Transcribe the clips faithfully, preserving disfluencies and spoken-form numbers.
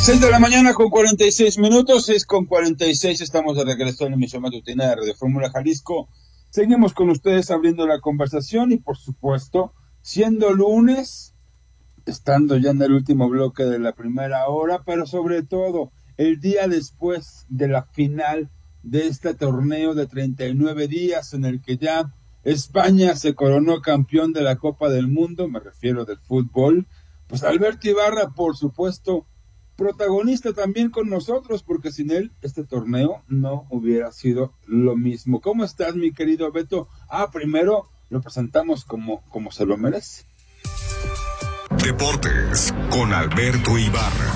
seis de la mañana con cuarenta y seis minutos, seis con cuarenta y seis, estamos de regreso en la emisión matutina de Radio Fórmula Jalisco. Seguimos con ustedes abriendo la conversación y, por supuesto, siendo lunes, estando ya en el último bloque de la primera hora, pero sobre todo el día después de la final de este torneo de treinta y nueve días en el que ya España se coronó campeón de la Copa del Mundo, me refiero del fútbol. Pues Alberto Ibarra, por supuesto, protagonista también con nosotros, porque sin él este torneo no hubiera sido lo mismo. ¿Cómo estás, mi querido Beto? Ah, primero lo presentamos como, como se lo merece. Deportes con Alberto Ibarra.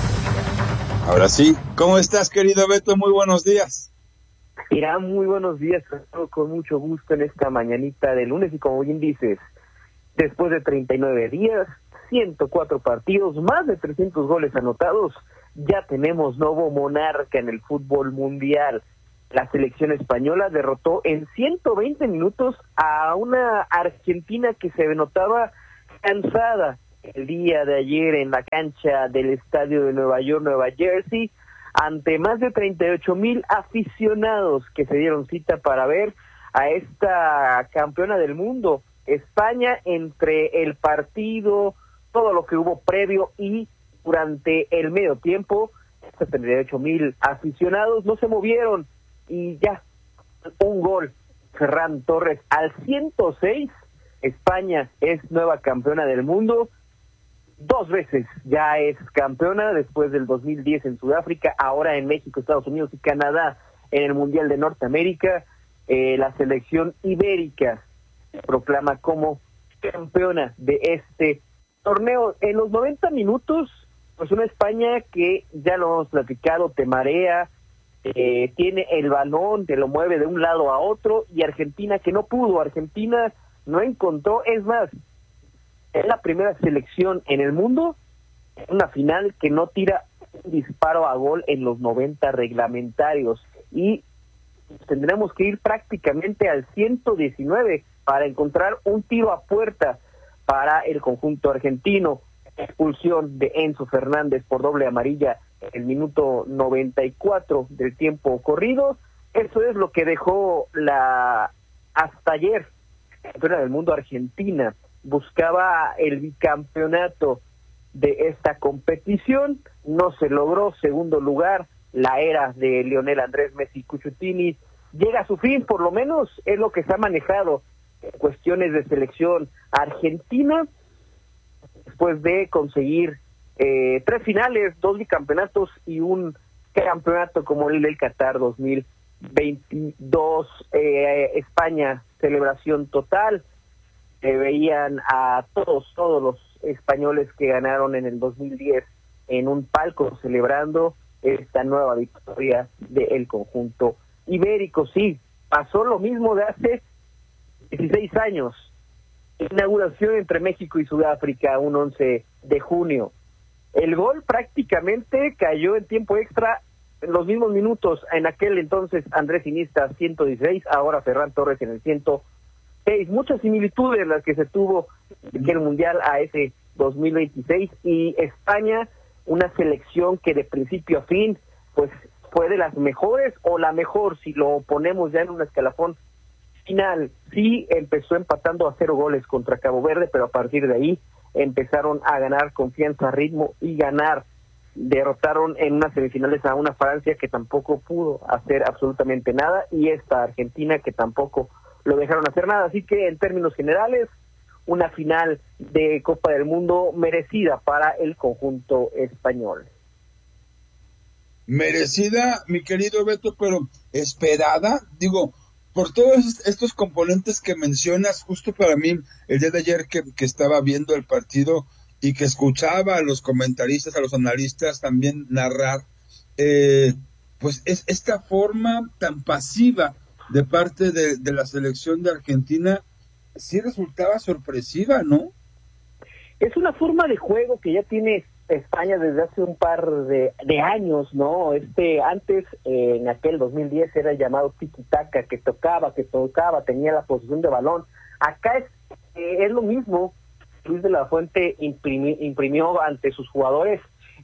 Ahora sí, ¿cómo estás, querido Beto? Muy buenos días. Mira, muy buenos días, con mucho gusto en esta mañanita de lunes, y como bien dices, después de treinta y nueve días, ciento cuatro partidos, más de trescientos goles anotados, ya tenemos nuevo monarca en el fútbol mundial. La selección española derrotó en ciento veinte minutos a una Argentina que se notaba cansada el día de ayer en la cancha del estadio de Nueva York, Nueva Jersey, ante más de treinta y ocho mil aficionados que se dieron cita para ver a esta campeona del mundo. España, entre el partido, todo lo que hubo previo y durante el medio tiempo, estos treinta y ocho mil aficionados no se movieron, y ya, un gol, Ferran Torres al ciento seis, España es nueva campeona del mundo, dos veces ya es campeona, después del dos mil diez en Sudáfrica, ahora en México, Estados Unidos y Canadá en el Mundial de Norteamérica. Eh, la selección ibérica se proclama como campeona de este torneo. En los noventa minutos, pues una España que ya lo hemos platicado, te marea, eh, tiene el balón, te lo mueve de un lado a otro, y Argentina que no pudo, Argentina no encontró, es más, es la primera selección en el mundo en una final que no tira un disparo a gol en los noventa reglamentarios, y tendremos que ir prácticamente al ciento diecinueve para encontrar un tiro a puerta para el conjunto argentino. Expulsión de Enzo Fernández por doble amarilla en el minuto noventa y cuatro del tiempo corrido. Eso es lo que dejó la hasta ayer campeona del mundo Argentina. Buscaba el bicampeonato de esta competición, no se logró. Segundo lugar, la era de Lionel Andrés Messi Cuchutini llega a su fin, por lo menos es lo que se ha manejado en cuestiones de selección argentina, después de conseguir eh, tres finales, dos bicampeonatos y un campeonato como el del Qatar dos mil veintidós. eh, España, celebración total, eh, veían a todos, todos los españoles que ganaron en el dos mil diez en un palco celebrando esta nueva victoria del conjunto ibérico. Sí, pasó lo mismo de hace dieciséis años, inauguración entre México y Sudáfrica, un once de junio. El gol prácticamente cayó en tiempo extra en los mismos minutos. En aquel entonces Andrés Iniesta, ciento dieciséis, ahora Ferran Torres en el ciento seis. Muchas similitudes las que se tuvo en el Mundial a ese dos mil veintiséis, y España, una selección que de principio a fin, pues fue de las mejores, o la mejor si lo ponemos ya en un escalafón final. Sí, empezó empatando a cero goles contra Cabo Verde, pero a partir de ahí empezaron a ganar confianza, ritmo y ganar. Derrotaron en unas semifinales a una Francia que tampoco pudo hacer absolutamente nada, y esta Argentina que tampoco lo dejaron hacer nada. Así que en términos generales, una final de Copa del Mundo merecida para el conjunto español. Merecida, mi querido Beto, pero esperada, digo, por todos estos componentes que mencionas. Justo para mí, el día de ayer que, que estaba viendo el partido y que escuchaba a los comentaristas, a los analistas también narrar, eh, pues es esta forma tan pasiva de parte de, de la selección de Argentina, sí resultaba sorpresiva, ¿no? Es una forma de juego que ya tiene España desde hace un par de, de años, ¿no? Este antes, eh, en aquel dos mil diez era llamado tiki-taka, que tocaba, que tocaba, tenía la posición de balón. Acá es, eh, es lo mismo. Luis de la Fuente imprimi, imprimió ante sus jugadores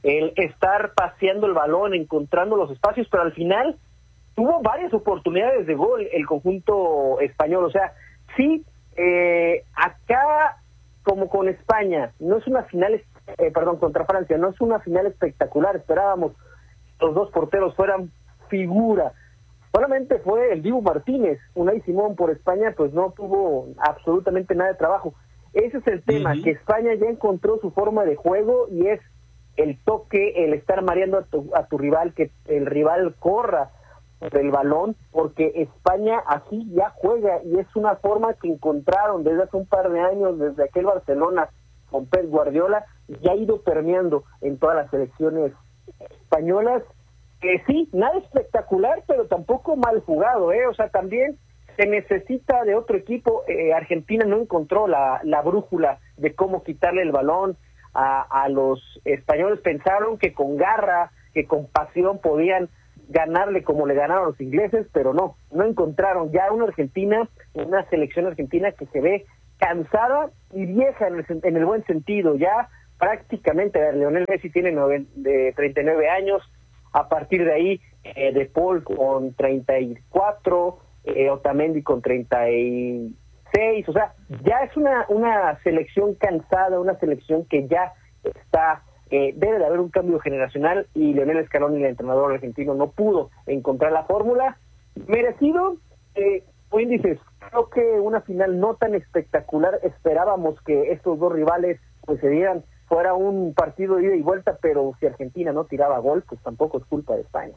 el estar paseando el balón, encontrando los espacios, pero al final tuvo varias oportunidades de gol el conjunto español. O sea, sí, eh, acá como con España, no es una final, eh, perdón, contra Francia, no es una final espectacular, esperábamos los dos porteros fueran figura. Solamente fue el Dibu Martínez, Unai Simón por España, pues no tuvo absolutamente nada de trabajo. Ese es el tema, uh-huh. que España ya encontró su forma de juego y es el toque, el estar mareando a tu, a tu rival, que el rival corra del balón, porque España así ya juega y es una forma que encontraron desde hace un par de años, desde aquel Barcelona con Pep Guardiola, ya ha ido permeando en todas las selecciones españolas. Que sí, nada espectacular, pero tampoco mal jugado, ¿eh? O sea, también se necesita de otro equipo. eh, Argentina no encontró la, la brújula de cómo quitarle el balón a, a los españoles. Pensaron que con garra, que con pasión podían ganarle como le ganaron los ingleses, pero no, no encontraron. Ya una Argentina, una selección argentina que se ve cansada y vieja en el, en el buen sentido. Ya prácticamente, a ver, Lionel Messi tiene nueve, de treinta y nueve años, a partir de ahí, eh, De Paul con treinta y cuatro, eh, Otamendi con treinta y seis, o sea, ya es una, una selección cansada, una selección que ya está, eh, debe de haber un cambio generacional, y Lionel Scaloni, el entrenador argentino, no pudo encontrar la fórmula. Merecido, eh, hoy dices, creo que una final no tan espectacular, esperábamos que estos dos rivales pues se dieran, fuera un partido de ida y vuelta, pero si Argentina no tiraba gol, pues tampoco es culpa de España.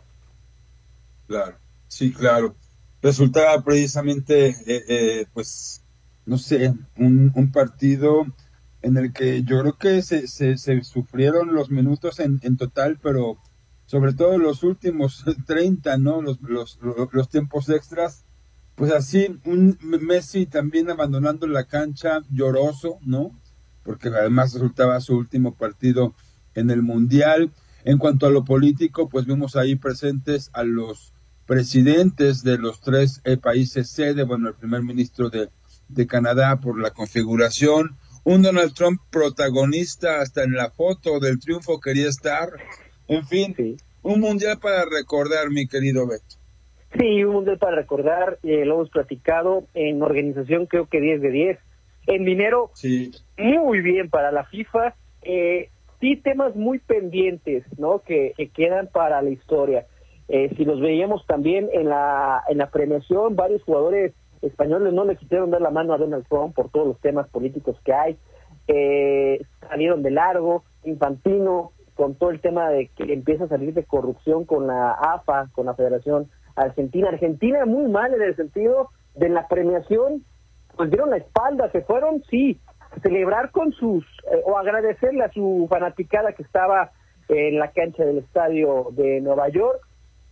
Claro, sí, claro. Resultaba precisamente, eh, eh, pues, no sé, un, un partido en el que yo creo que se, se, se sufrieron los minutos en, en total, pero sobre todo los últimos treinta, ¿no? Los, los, los, los tiempos extras, pues así, un Messi también abandonando la cancha, lloroso, ¿no? Porque además resultaba su último partido en el Mundial. En cuanto a lo político, pues vimos ahí presentes a los presidentes de los tres eh, países sede, bueno, el primer ministro de, de Canadá por la configuración, un Donald Trump protagonista, hasta en la foto del triunfo quería estar, en fin, sí. Un mundial para recordar, mi querido Beto. Sí, un mundial para recordar, eh, lo hemos platicado, en organización creo que diez de diez, en dinero, sí. Muy bien para la FIFA, eh, sí temas muy pendientes, ¿no? Que, que quedan para la historia. Eh, si los veíamos también en la en la premiación, varios jugadores españoles no le quisieron dar la mano a Donald Trump por todos los temas políticos que hay, eh, salieron de largo. Infantino, con todo el tema de que empieza a salir de corrupción con la A F A, con la Federación Argentina. Argentina muy mal en el sentido de la premiación, pues dieron la espalda, se fueron, sí, a celebrar con sus, eh, o agradecerle a su fanaticada que estaba en la cancha del estadio de Nueva York,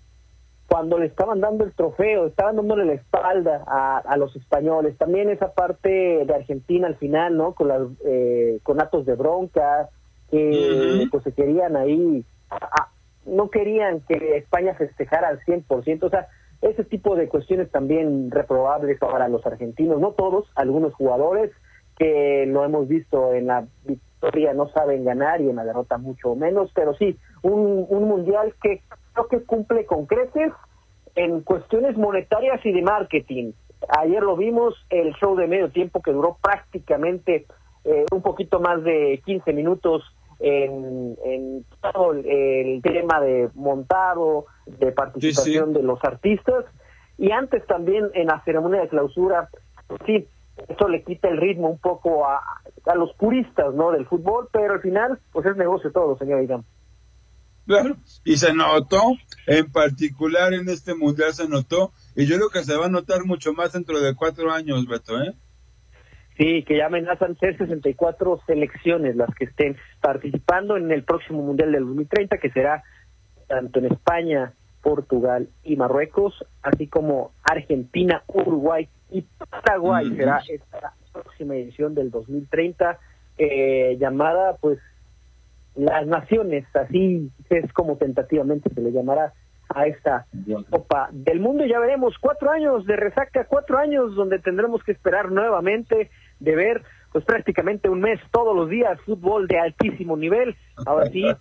cuando le estaban dando el trofeo, estaban dándole la espalda a, a los españoles. También esa parte de Argentina al final, ¿no? Con las eh, con actos de bronca, que uh-huh. pues se querían ahí, a, a, no querían que España festejara al cien por ciento, o sea, ese tipo de cuestiones también reprobables para los argentinos, no todos, algunos jugadores que lo hemos visto en la victoria no saben ganar y en la derrota mucho menos, pero sí, un, un mundial que creo que cumple con creces en cuestiones monetarias y de marketing. Ayer lo vimos, el show de medio tiempo que duró prácticamente eh, un poquito más de quince minutos en, en todo el, el tema de montado, de participación sí, sí. de los artistas, y antes también en la ceremonia de clausura, sí, esto le quita el ritmo un poco a, a los puristas, ¿no?, del fútbol, pero al final, pues es negocio todo, señor Irán. Claro, y se notó, en particular en este mundial se notó, y yo creo que se va a notar mucho más dentro de cuatro años, Beto, ¿eh? Sí, que ya amenazan ser sesenta y cuatro selecciones las que estén participando en el próximo mundial del dos mil treinta, que será tanto en España, Portugal y Marruecos, así como Argentina, Uruguay y Paraguay. Mm-hmm. Será esta próxima edición del dos mil treinta, eh, llamada pues las naciones, así es como tentativamente se le llamará a esta Copa del Mundo. Ya veremos, cuatro años de resaca, cuatro años donde tendremos que esperar nuevamente de ver pues prácticamente un mes todos los días fútbol de altísimo nivel. Ahora sí,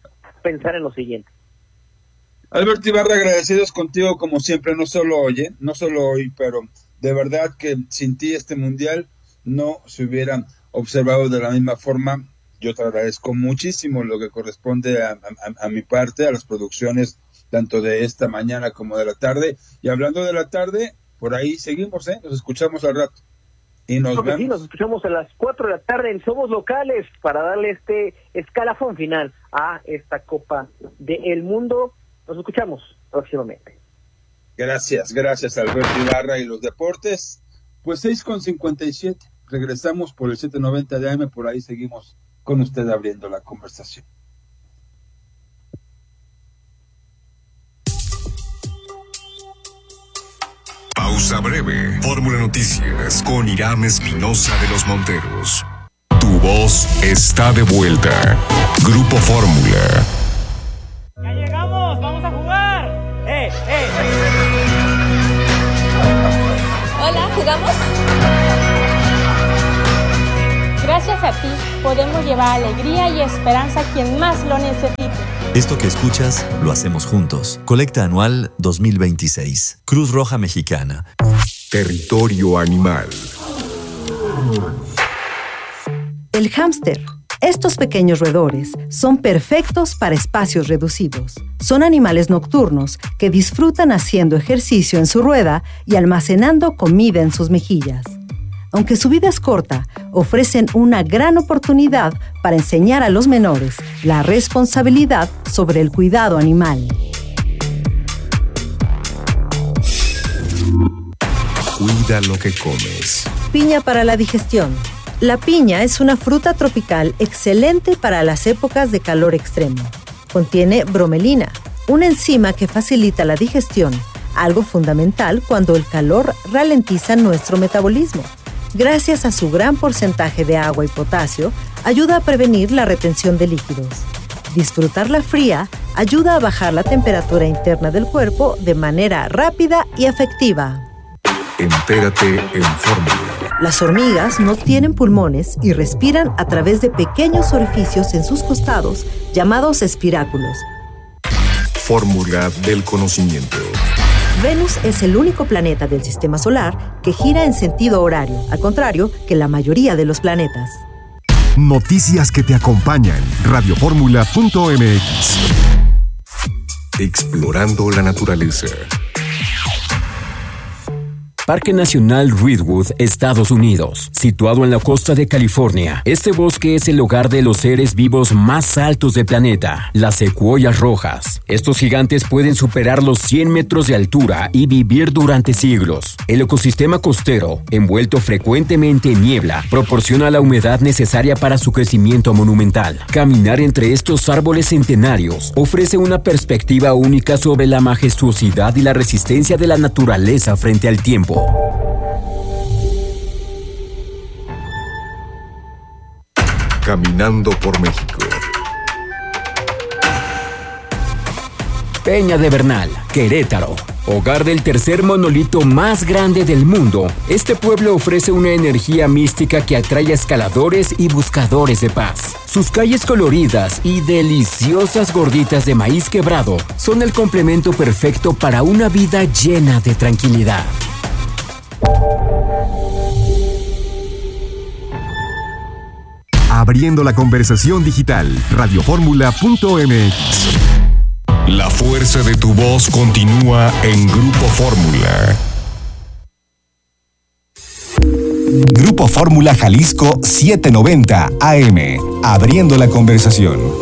pensar en lo siguiente. Alberto Ibarra, agradecidos contigo como siempre, no solo hoy, ¿eh? no solo hoy, pero de verdad que sin ti este mundial no se hubiera observado de la misma forma. Yo te agradezco muchísimo lo que corresponde a, a, a mi parte, a las producciones tanto de esta mañana como de la tarde. Y hablando de la tarde, por ahí seguimos, ¿eh? Nos escuchamos al rato. Y nos vemos. Sí, nos escuchamos a las cuatro de la tarde en Somos Locales para darle este escalafón final a esta Copa del Mundo. Nos escuchamos próximamente. Gracias, gracias Alberto Ibarra y los deportes. Pues seis con cincuenta y siete. Regresamos por el setecientos noventa de A M, por ahí seguimos con usted abriendo la conversación. Pausa breve. Fórmula Noticias con Irán Espinosa de los Monteros. Tu voz está de vuelta. Grupo Fórmula. ¡Ya llegamos! ¡Vamos a jugar! ¡Eh, eh! Hola, ¿jugamos? Gracias a ti podemos llevar alegría y esperanza a quien más lo necesite. Esto que escuchas lo hacemos juntos. Colecta anual dos mil veintiséis. Cruz Roja Mexicana. Territorio animal. El hámster. Estos pequeños roedores son perfectos para espacios reducidos. Son animales nocturnos que disfrutan haciendo ejercicio en su rueda y almacenando comida en sus mejillas. Aunque su vida es corta, ofrecen una gran oportunidad para enseñar a los menores la responsabilidad sobre el cuidado animal. Cuida lo que comes. Piña para la digestión. La piña es una fruta tropical excelente para las épocas de calor extremo. Contiene bromelina, una enzima que facilita la digestión, algo fundamental cuando el calor ralentiza nuestro metabolismo. Gracias a su gran porcentaje de agua y potasio, ayuda a prevenir la retención de líquidos. Disfrutarla fría ayuda a bajar la temperatura interna del cuerpo de manera rápida y efectiva. Entérate en Fórmula. Las hormigas no tienen pulmones y respiran a través de pequeños orificios en sus costados, llamados espiráculos. Fórmula del conocimiento. Venus es el único planeta del sistema solar que gira en sentido horario, al contrario que la mayoría de los planetas. Noticias que te acompañan. radioformula punto m x. Explorando la naturaleza. Parque Nacional Redwood, Estados Unidos. Situado en la costa de California, este bosque es el hogar de los seres vivos más altos del planeta, las secuoyas rojas. Estos gigantes pueden superar los cien metros de altura y vivir durante siglos. El ecosistema costero, envuelto frecuentemente en niebla, proporciona la humedad necesaria para su crecimiento monumental. Caminar entre estos árboles centenarios ofrece una perspectiva única sobre la majestuosidad y la resistencia de la naturaleza frente al tiempo. Caminando por México. Peña de Bernal, Querétaro. Hogar del tercer monolito más grande del mundo, este pueblo ofrece una energía mística que atrae a escaladores y buscadores de paz. Sus calles coloridas y deliciosas gorditas de maíz quebrado son el complemento perfecto para una vida llena de tranquilidad. Abriendo la conversación digital. radioformula punto m x. La fuerza de tu voz continúa en Grupo Fórmula. Grupo Fórmula Jalisco setecientos noventa A M. Abriendo la conversación.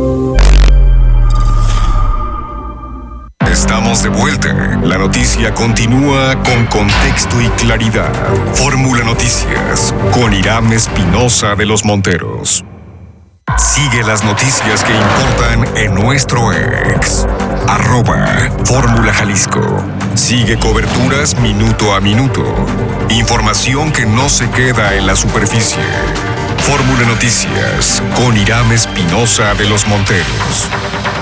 Estamos de vuelta. La noticia continúa con contexto y claridad. Fórmula Noticias con Irán Espinosa de los Monteros. Sigue las noticias que importan en nuestro ex. Arroba Fórmula Jalisco. Sigue coberturas minuto a minuto. Información que no se queda en la superficie. Fórmula Noticias con Irán Espinosa de los Monteros.